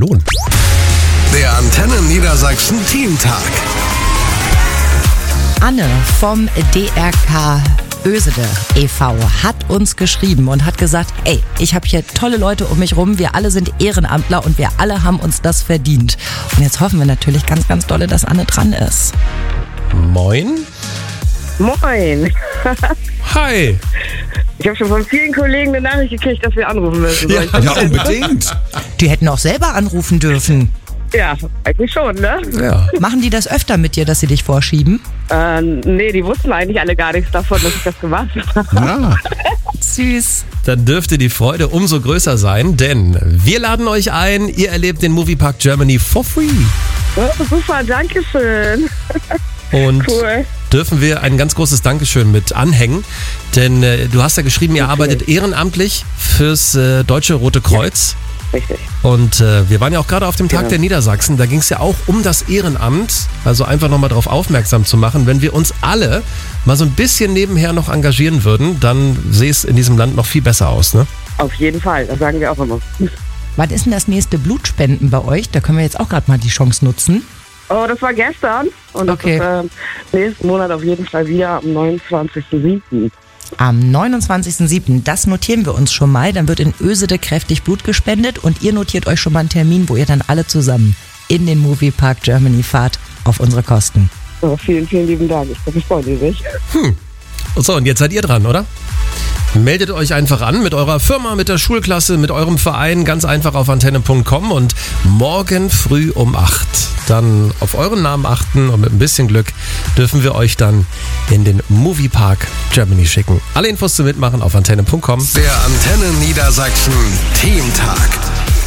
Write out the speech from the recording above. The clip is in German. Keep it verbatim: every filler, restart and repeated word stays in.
Gratulation. Der Antenne Niedersachsen Teamtag. Anne vom D R K Ösede e V hat uns geschrieben und hat gesagt, ey, ich habe hier tolle Leute um mich rum, wir alle sind Ehrenamtler und wir alle haben uns das verdient. Und jetzt hoffen wir natürlich ganz, ganz dolle, dass Anne dran ist. Moin. Moin. Hi. Ich habe schon von vielen Kollegen eine Nachricht gekriegt, dass wir anrufen müssen. Ja, Soll ich- ja, unbedingt. Die hätten auch selber anrufen dürfen. ja, eigentlich schon, ne? Ja. Machen die das öfter mit dir, dass sie dich vorschieben? Äh, nee, die wussten eigentlich alle gar nichts davon, dass ich das gemacht habe. Ja. Süß. Dann dürfte die Freude umso größer sein, denn wir laden euch ein, ihr erlebt den Moviepark Germany for free. Oh, super, danke schön. Und Cool. dürfen wir ein ganz großes Dankeschön mit anhängen, denn äh, du hast ja geschrieben, ihr arbeitet ehrenamtlich fürs äh, Deutsche Rote Kreuz. Richtig. Und äh, wir waren ja auch gerade auf dem Tag Genau. der Niedersachsen, da ging es ja auch um das Ehrenamt, also einfach nochmal darauf aufmerksam zu machen, wenn wir uns alle mal so ein bisschen nebenher noch engagieren würden, dann sähe es in diesem Land noch viel besser aus, ne? Auf jeden Fall, das sagen wir auch immer. Wann ist denn das nächste Blutspenden bei euch? Da können wir jetzt auch gerade mal die Chance nutzen. Oh, das war gestern und das Okay. ist äh, nächsten Monat auf jeden Fall wieder am neunundzwanzigsten siebten Am neunundzwanzigsten siebten Das notieren wir uns schon mal. Dann wird in Ösede kräftig Blut gespendet und ihr notiert euch schon mal einen Termin, wo ihr dann alle zusammen in den Moviepark Germany fahrt auf unsere Kosten. Oh, vielen, vielen lieben Dank. Ich hoffe, ich freue mich. So, und jetzt seid ihr dran, oder? Meldet euch einfach an mit eurer Firma, mit der Schulklasse, mit eurem Verein, ganz einfach auf antenne punkt com und morgen früh um acht dann auf euren Namen achten und mit ein bisschen Glück dürfen wir euch dann in den Moviepark Germany schicken. Alle Infos zum Mitmachen auf antenne punkt com. Der Antenne Niedersachsen Teamtag.